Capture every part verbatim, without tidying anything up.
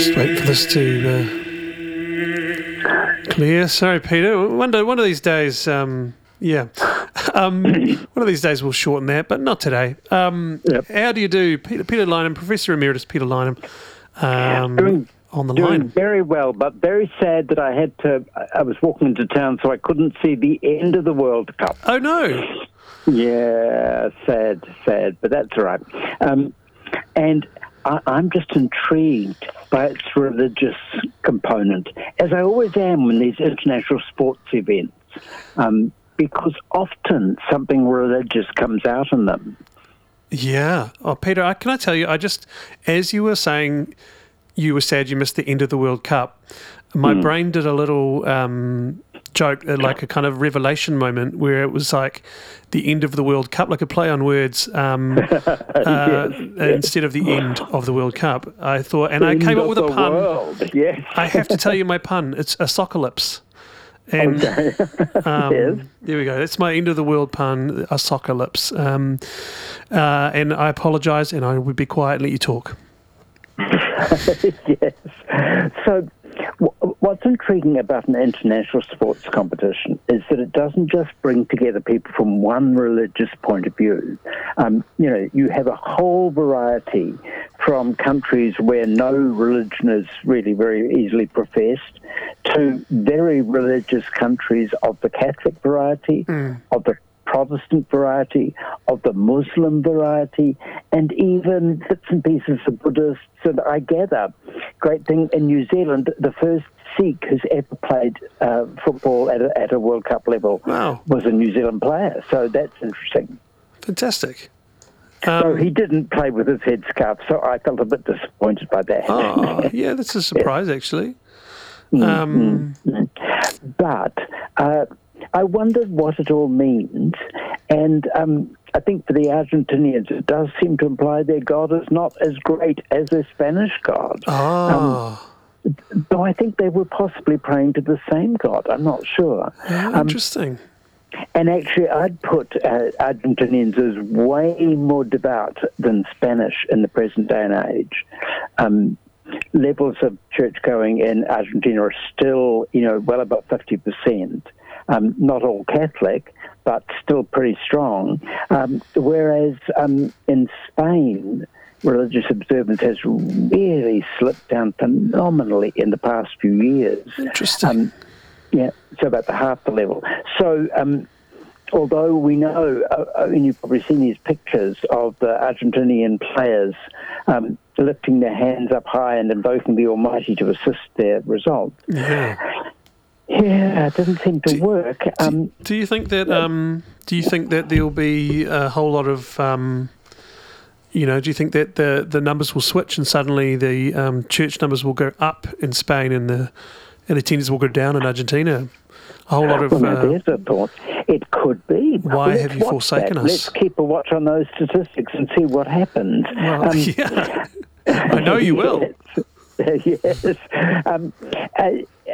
Just wait for this to uh, clear. Sorry, Peter. One, day, one of these days, um, yeah. Um, one of these days we'll shorten that, but not today. Um, Yep. How do you do, Peter, Peter Lynham, Professor Emeritus Peter Lynham, um, Doing- on the Doing line? very well, but very sad that I had to. I was walking into town, so I couldn't see the end of the World Cup. Oh, no. Yeah, sad, sad, but that's all right. Um, and I, I'm just intrigued by its religious component, as I always am in these international sports events, um, because often something religious comes out in them. Yeah. Oh, Peter, I, can I tell you, I just, as you were saying, you were sad you missed the end of the World Cup, my Mm. brain did a little um, joke, uh, like a kind of revelation moment where it was like the end of the World Cup, like a play on words, um, uh, instead of the end of the World Cup. I thought, and I End came up of with a the pun. world, yes. I have to tell you my pun. It's a soccerlips. And Okay. um, Yes. there we go. That's my end of the world pun, a soccerlips. Um, uh, and I apologise, and I would be quiet and let you talk. Yes. So, w- what's intriguing about an international sports competition is that it doesn't just bring together people from one religious point of view. Um, you know, you have a whole variety from countries where no religion is really very easily professed to very religious countries of the Catholic variety, Mm. of the Protestant variety, of the Muslim variety, and even bits and pieces of Buddhists. And I gather, great thing in New Zealand, the first Sikh who's ever played uh, football at a, at a World Cup level Wow. was a New Zealand player. So that's interesting. Fantastic. So Um, he didn't play with his head scarf, so I felt a bit disappointed by that. oh, yeah, that's a surprise, actually. Um, But uh, I wondered what it all means, and um, I think for the Argentinians it does seem to imply their God is not as great as their Spanish God. oh, Though I think they were possibly praying to the same God. I'm not sure. yeah, Um, interesting. and actually, I'd put uh, Argentinians as way more devout than Spanish in the present day and age. Um, levels of church-going in Argentina are still, you know, well above fifty percent. Um, not all Catholic, but still pretty strong. Um, whereas um, in Spain, religious observance has really slipped down phenomenally in the past few years. Interesting. Um, yeah, so about the half the level. So, um, although we know, uh, and you've probably seen these pictures of the Argentinian players um, lifting their hands up high and invoking the Almighty to assist their result. yeah. Yeah, it doesn't seem to work. Um, Do you think that? Um, do you think that there'll be a whole lot of? Um, you know, do you think that the the numbers will switch and suddenly the um, church numbers will go up in Spain and the and attendance will go down in Argentina? A whole lot of. well, now Uh, there's a thought. It could be. Why Let's have you watch forsaken that. us? Let's keep a watch on those statistics and see what happens. well, Um, yeah, I know you will. Yes. Um, uh,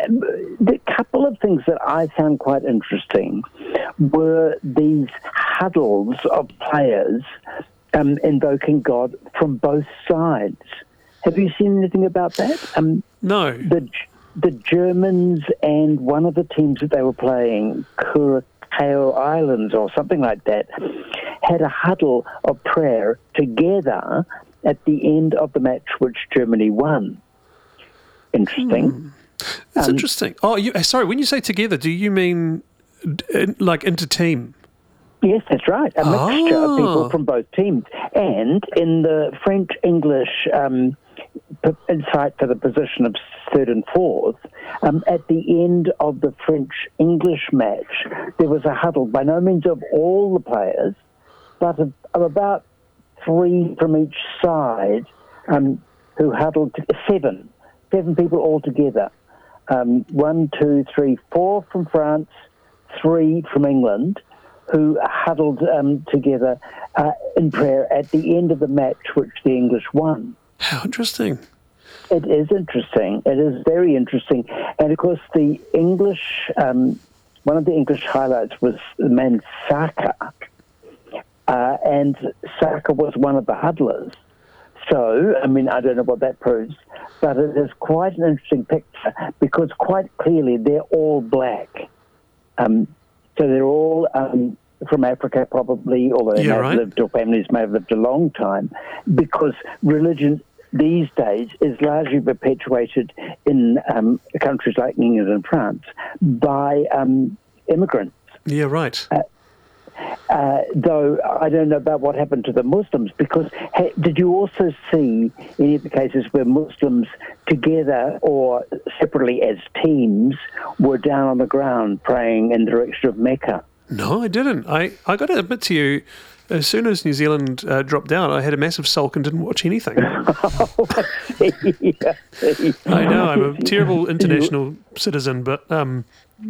the couple of things that I found quite interesting were these huddles of players um, invoking God from both sides. Have you seen anything about that? Um, No. the the Germans and one of the teams that they were playing, Curacao Islands or something like that, had a huddle of prayer together at the end of the match which Germany won. Interesting. Hmm. That's Um, interesting. Oh, you, sorry. When you say together, do you mean d- in, like inter team? Yes, that's right. A mixture of Oh. people from both teams. And in the French-English um, p- fight for the position of third and fourth, um, at the end of the French-English match, there was a huddle, by no means of all the players, but of, of about three from each side, um, who huddled, to, seven, seven people all together. Um, one, two, three, four from France, three from England, who huddled um, together uh, in prayer at the end of the match which the English won. How interesting. It is interesting. It is very interesting. And, of course, the English, um, one of the English highlights was the man Saka. Uh, and Saka was one of the huddlers. so, I mean, I don't know what that proves, but it is quite an interesting picture because quite clearly they're all black. Um, so they're all um, from Africa probably, although they Yeah, may have right. lived, or families may have lived a long time, because religion these days is largely perpetuated in um, countries like England and France by um, immigrants. Yeah, right. Uh, Uh, though I don't know about what happened to the Muslims, because hey, did you also see any of the cases where Muslims together or separately as teams were down on the ground praying in the direction of Mecca? No, I didn't. I, I got to admit to you, as soon as New Zealand uh, dropped down, I had a massive sulk and didn't watch anything. Oh, I see, I see. I know, I'm a terrible international citizen, but um,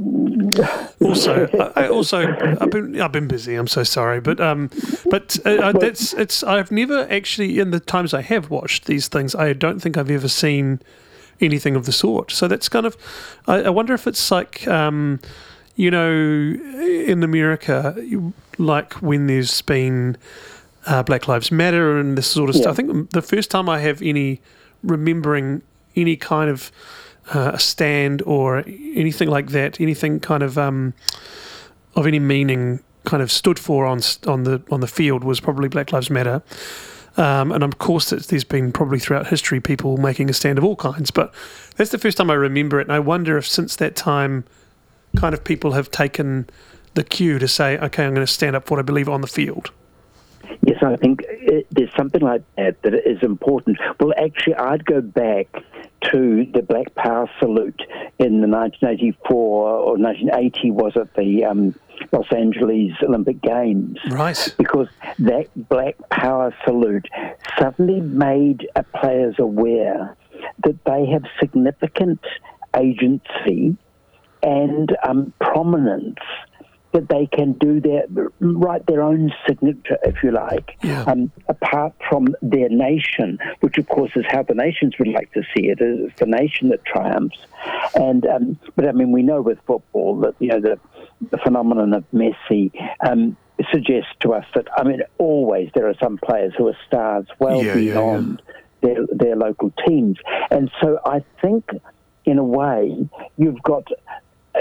also, I, I also, I've been, I've been busy. I'm so sorry, but um, but uh, that's it's. I've never actually, in the times I have watched these things, I don't think I've ever seen anything of the sort. So that's kind of, I, I wonder if it's like, um, you know, in America, like when there's been uh, Black Lives Matter and this sort of Yeah. stuff. I think the first time I have any remembering any kind of uh, a stand or anything like that, anything kind of um, of any meaning, kind of stood for on on the on the field was probably Black Lives Matter. Um, and of course, it's, there's been probably throughout history people making a stand of all kinds, but that's the first time I remember it. And I wonder if since that time, kind of people have taken the cue to say, okay, I'm going to stand up for what I believe on the field. Yes, I think it, there's something like that that is important. Well, actually, I'd go back to the Black Power salute in the nineteen eighty-four or nineteen eighty, was it, the um, Los Angeles Olympic Games? Right. Because that Black Power salute suddenly made uh, players aware that they have significant agency and um, prominence, that they can do their, write their own signature, if you like, Yeah. um, apart from their nation, which of course is how the nations would like to see it. It's the nation that triumphs. And um, but I mean, we know with football that, you know, the, the phenomenon of Messi um, suggests to us that, I mean, always there are some players who are stars well Yeah, yeah, beyond Their, their local teams. And so I think, in a way, you've got uh,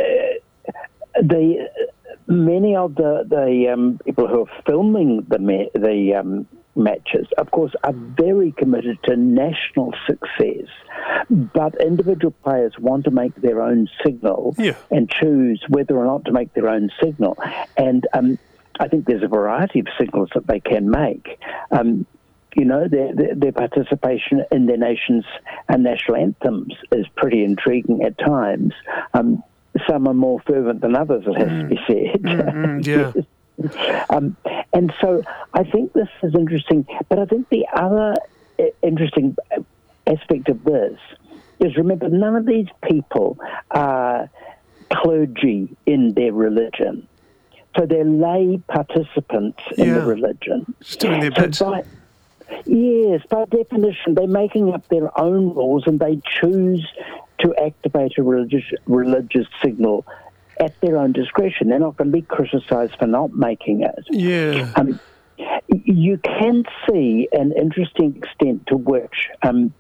the many of the the um, people who are filming the ma- the um, matches, of course, are very committed to national success. But individual players want to make their own signal Yeah. and choose whether or not to make their own signal. And um, I think there's a variety of signals that they can make. Um, You know, their, their, their participation in their nation's and national anthems is pretty intriguing at times. Um, some are more fervent than others, it has mm. to be said. Mm-hmm, yeah. um, and so I think this is interesting. But I think the other interesting aspect of this is, remember, none of these people are clergy in their religion. So they're lay participants in Yeah. the religion. Just doing their So bit. by, Yes, by definition, they're making up their own rules and they choose to activate a religious religious signal at their own discretion. They're not going to be criticised for not making it. Yeah. Um, you can see an interesting extent to which, um,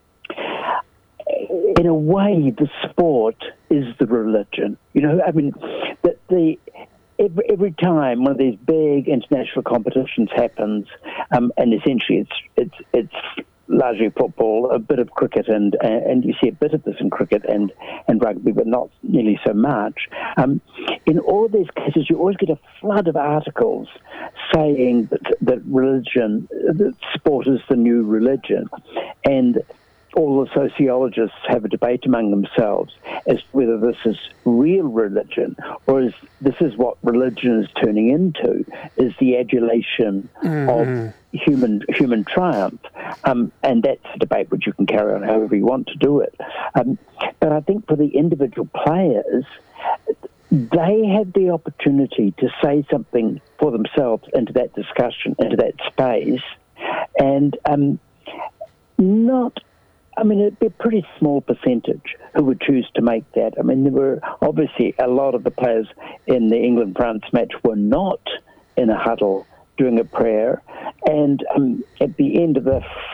in a way, the sport is the religion. You know, I mean, that the... Every, every time one of these big international competitions happens, um, and essentially it's it's it's largely football, a bit of cricket, and and you see a bit of this in cricket and, and rugby, but not nearly so much. Um, in all of these cases, you always get a flood of articles saying that, that religion, that sport is the new religion, and all the sociologists have a debate among themselves as to whether this is real religion or is this is what religion is turning into, is the adulation mm-hmm. of human human triumph. Um, and that's a debate which you can carry on however you want to do it. Um, but I think for the individual players, they have the opportunity to say something for themselves into that discussion, into that space, and um, not... I mean, it'd be a pretty small percentage who would choose to make that. I mean, there were obviously a lot of the players in the England-France match were not in a huddle doing a prayer. And um, at the end of the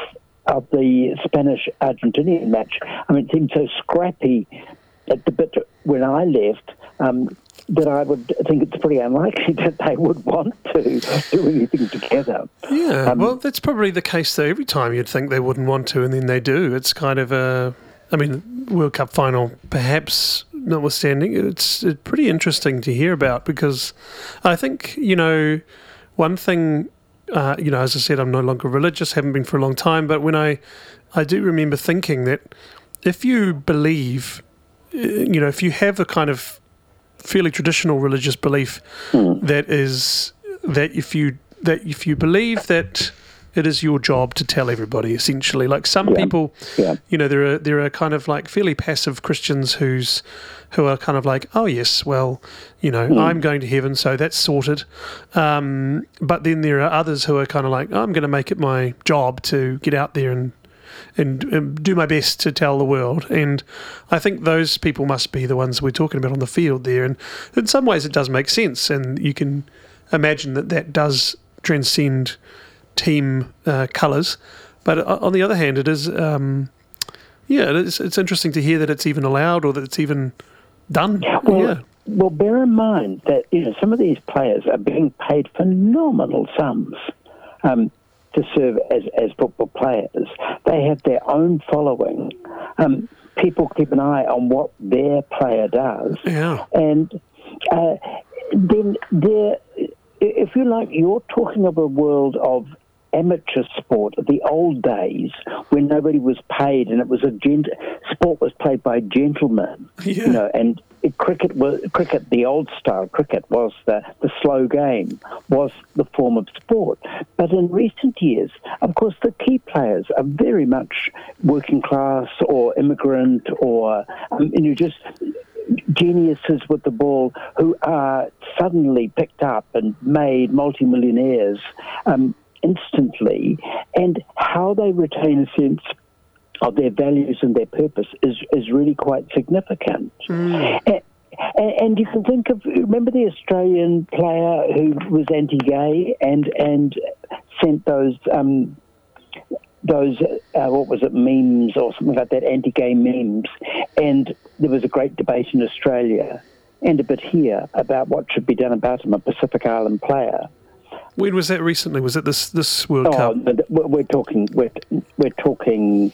of the Spanish-Argentinian match. I mean, it seemed so scrappy at the bit when I left um, that I would think it's pretty unlikely that they would want to do anything together. Yeah, Um, well, that's probably the case though. Every time you'd think they wouldn't want to, and then they do. It's kind of a, I mean, World Cup final, perhaps notwithstanding, it's, it's pretty interesting to hear about because I think, you know, one thing, uh, you know, as I said, I'm no longer religious, haven't been for a long time, but when I, I do remember thinking that if you believe, uh, you know, if you have a kind of fairly traditional religious belief mm. that is that if you that if you believe that it is your job to tell everybody, essentially, like some Yeah. people, Yeah. you know, there are there are kind of like fairly passive Christians who's who are kind of like, oh yes, well, you know, Mm. I'm going to heaven, so that's sorted. Um, but then there are others who are kind of like, I'm going to make it my job to get out there and. And, and do my best to tell the world. And I think those people must be the ones we're talking about on the field there. And in some ways it does make sense. And you can imagine that that does transcend team uh, colours. But on the other hand, it is, um, yeah, it is, it's interesting to hear that it's even allowed or that it's even done. Well, yeah. well, bear in mind that, you know, some of these players are being paid phenomenal sums. Um, to serve as, as football players. They have their own following. Um, people keep an eye on what their player does. Yeah. And uh, then there, if you like, you're talking of a world of amateur sport, the old days when nobody was paid and it was a gent- sport was played by gentlemen, Yeah. you know, and it, cricket was cricket, the old style cricket was the, the slow game, was the form of sport. But in recent years, of course, the key players are very much working class or immigrant or um, you know, just geniuses with the ball who are suddenly picked up and made multimillionaires um, instantly, and how they retain a sense of their values and their purpose is, is really quite significant. Mm. And, and you can think of, remember the Australian player who was anti-gay and and sent those um, those uh, what was it, memes or something like that, anti-gay memes, and there was a great debate in Australia and a bit here about what should be done about him, a Pacific Island player. When was that recently? Was it this this World Oh, Cup? but we're talking we're we're talking.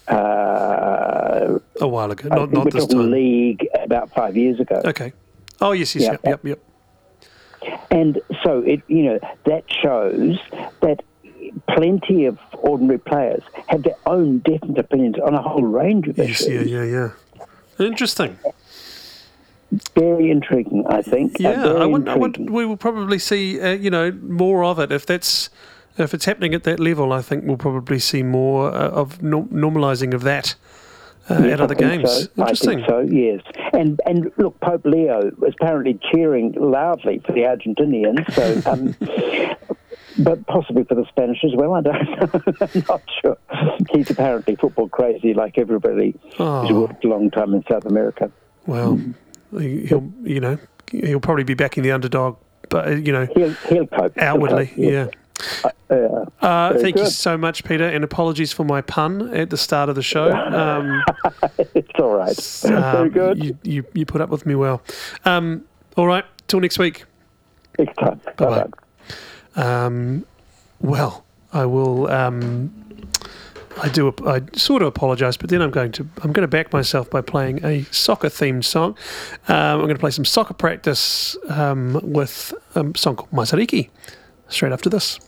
Uh, A while ago, I not think not we're this talking time. league about five years ago. Okay. Oh yes, yes, Yeah. yep, yep, yep. And so, it you know, that shows that plenty of ordinary players have their own definite opinions on a whole range of Yes, issues. yeah, yeah, yeah. Interesting. Very intriguing, I think. Uh, Yeah, very I wonder, I wonder. intriguing. We will probably see, uh, you know, more of it if that's if it's happening at that level. I think we'll probably see more uh, of no- normalising of that uh, Yes, at other I think games. so. Interesting. I think so, yes. And and look, Pope Leo was apparently cheering loudly for the Argentinians, so um, but possibly for the Spanish as well. I don't know. I'm not sure. He's apparently football crazy, like everybody Oh. who's worked a long time in South America. Well, he- he'll, you know, he'll probably be backing the underdog, but uh, you know, He'll he'll cope he'll outwardly, cope, yes. yeah. Uh, Uh, Very thank you good. so much, Peter, and apologies for my pun at the start of the show. Um, it's all right. Very um, good. You, you you put up with me well. Um, all right, till next week. Next time. Bye-bye. Bye-bye. Um, well, I will. Um, I do. I sort of apologise, but then I'm going to. I'm going to back myself by playing a soccer-themed song. Um, I'm going to play some soccer practice um, with a song called Matariki. Straight after this.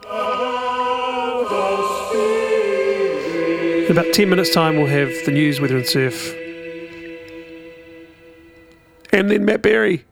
In about ten minutes' time, we'll have the news, weather, and surf, and then Matt Berry.